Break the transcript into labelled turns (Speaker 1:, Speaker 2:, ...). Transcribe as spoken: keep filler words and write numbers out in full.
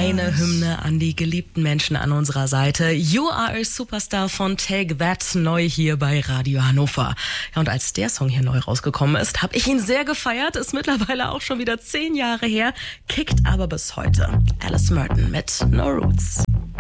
Speaker 1: Eine Hymne an die geliebten Menschen an unserer Seite. You Are a Superstar von Take That, neu hier bei Radio Hannover. Ja, und als der Song hier neu rausgekommen ist, habe ich ihn sehr gefeiert. Ist mittlerweile auch schon wieder zehn Jahre her, kickt aber bis heute. Alice Merton mit No Roots.